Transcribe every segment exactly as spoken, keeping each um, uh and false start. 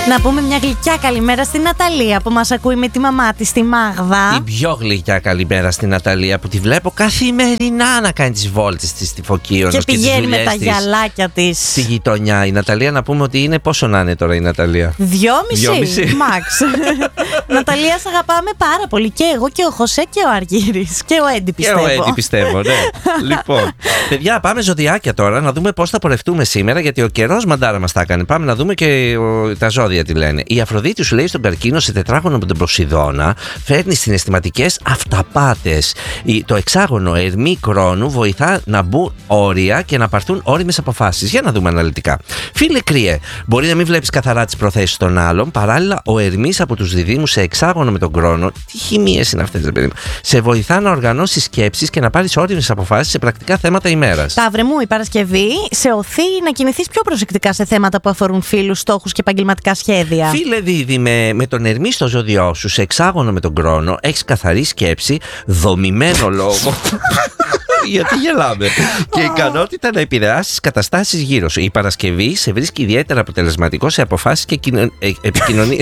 Να πούμε μια γλυκιά καλημέρα στην Ναταλία που μας ακούει με τη μαμά της στη Μάγδα. Την πιο γλυκιά καλημέρα στην Ναταλία που τη βλέπω καθημερινά να κάνει τις βόλτες της στη Φωκίωνος και, και πηγαίνει με τα της γυαλάκια της στη γειτονιά. Η Ναταλία, να πούμε ότι είναι πόσο να είναι τώρα η Ναταλία? Δυόμιση, Μαξ. Ναταλία, σ' αγαπάμε πάρα πολύ. Και εγώ και ο Χωσέ και ο Αργύρης. Και ο Έντι πιστεύω. Και ο Έντι πιστεύω, ναι. Λοιπόν, παιδιά, πάμε ζωδιάκια τώρα να δούμε πώς θα πορευτούμε σήμερα, γιατί ο καιρός μαντάρα μας τα έκανε. Πάμε να δούμε και ο, τα ζώδια τι λένε. Η Αφροδίτη σου λέει στον Καρκίνο σε τετράγωνο με τον Ποσειδώνα φέρνει συναισθηματικές αυταπάτες. Το εξάγωνο Ερμή Κρόνου βοηθά να μπουν όρια και να πάρθουν όριμες αποφάσεις. Για να δούμε αναλυτικά. Φίλε Κρύε, μπορεί να μην βλέπεις καθαρά τις προθέσεις των άλλων. Παράλληλα, ο Ερμής από τους Διδύμους σε εξάγωνο με τον Κρόνο, τι χημίες είναι αυτές, παιδί μου, σε βοηθά να οργανώσεις σκέψεις και να πάρεις όριμες αποφάσεις σε πρακτικά θέματα ημέρας. Ταύρε μου, η Παρασκευή σε οθεί να κινηθείς πιο προσεκτικά σε θέματα που αφορούν φίλους, στόχους και επαγγελματικά σχέδια. Φίλε Δίδυμε, με τον Ερμή στο ζώδιό σου, σε εξάγωνο με τον Κρόνο, έχεις καθαρή σκέψη, δομημένο λόγο. Γιατί γελάμε. Και ικανότητα να επηρεάσεις καταστάσεις γύρω σου. Η Παρασκευή σε βρίσκει ιδιαίτερα αποτελεσματικό σε αποφάσεις και επικοινωνία.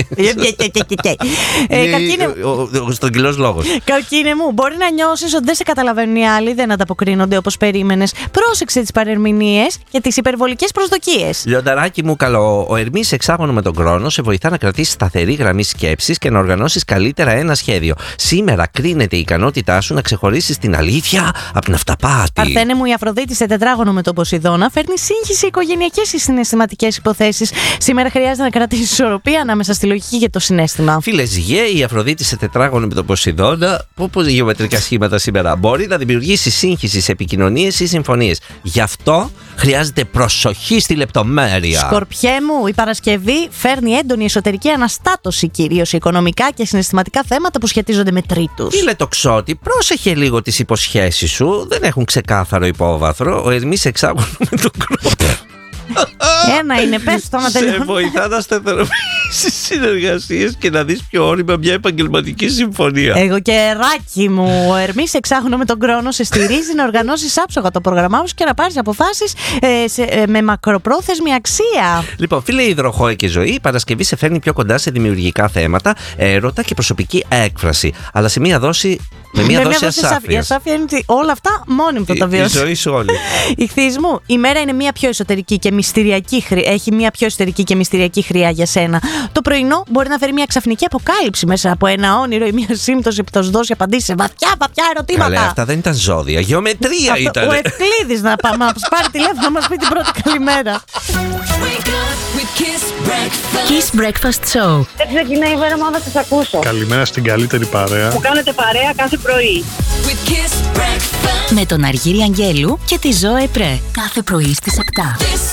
Στρογγυλός λόγος. Καρκίνε μου, μπορεί να νιώσεις ότι δεν σε καταλαβαίνουν οι άλλοι, δεν ανταποκρίνονται όπως περίμενες. Πρόσεξε τις παρερμηνίες και τις υπερβολικές προσδοκίες. Λιονταράκι μου, καλό. Ο Ερμής εξάγωνο με τον Κρόνο σε βοηθά να κρατήσεις σταθερή γραμμή σκέψης και να οργανώσεις καλύτερα ένα σχέδιο. Σήμερα κρίνεται η ικανότητά σου να ξεχωρίσεις την αλήθεια από την αυταπάτη. Παρθένε μου, η Αφροδίτη σε τετράγωνο με τον Ποσειδώνα φέρνει σύγχυση οικογενειακές ή συναισθηματικές υποθέσεις. Σήμερα χρειάζεται να κρατήσεις ισορροπία ανάμεσα στη λογική και το συναίσθημα. Φίλε Ζυγέ, η Αφροδίτη σε τετράγωνο με τον Ποσειδώνα, πω γεωμετρικά σχήματα σήμερα, μπορεί να δημιουργήσει σύγχυση σε επικοινωνίες ή συμφωνίες. Γι' αυτό χρειάζεται προσοχή στη λεπτομέρεια. Σκορπιέ μου, η Παρασκευή φέρνει έντονη εσωτερική αναστάτωση, κυρίως σε οικονομικά και συναισθηματικά θέματα που σχετίζονται με τρίτους. Φίλε Τοξότη, πρόσεχε λίγο τις υποσχέσεις σου. Δεν έχουν ξεκάθαρο υπόβαθρο. Ο Ερμής εξάγωνο με τον Κρόνο. Ένα είναι, πες το να τελειώνει. Σε βοηθά να σταθεροποιήσεις συνεργασίες και να δεις πιο όρημα μια επαγγελματική συμφωνία. Εγώ και Ράκι μου, ο Ερμής εξάγωνο με τον Κρόνο σε στηρίζει να οργανώσεις άψογα το πρόγραμμά σου και να πάρεις αποφάσεις ε, σε, ε, με μακροπρόθεσμη αξία. Λοιπόν, φίλε Υδροχόε και Ζωή, η Παρασκευή σε φέρνει πιο κοντά σε δημιουργικά θέματα, έρωτα και προσωπική έκφραση. Αλλά σε μία δόση. Με μία δόση ασάφεια. Η ασάφεια είναι ότι όλα αυτά μόνοι μου θα τα βιώσω. Η ζωή σου όλη. Ιχθύς μου, η μέρα είναι μία πιο εσωτερική και μυστηριακή, έχει μία πιο εσωτερική και μυστηριακή χρειά για σένα. Το πρωινό μπορεί να φέρει μία ξαφνική αποκάλυψη μέσα από ένα όνειρο ή μία σύμπτωση που θα σου δώσει απαντήσεις σε βαθιά, βαθιά ερωτήματα. Καλέ, αυτά δεν ήταν ζώδια. Γεωμετρία αυτό, ήταν. Ο Ευκλήδης να πάμε να πάρει τηλέφωνο να μας πει την πρώτη καλημέρα. Kiss Breakfast Show. Δεν ξεκινάει η μέρα μόνο να σας ακούσω. Καλημέρα στην καλύτερη παρέα. Που κάνετε παρέα κάθε πρωί. Με τον Αργύρη Αγγέλου και τη Ζωέ Πρέ. Κάθε πρωί στις επτά.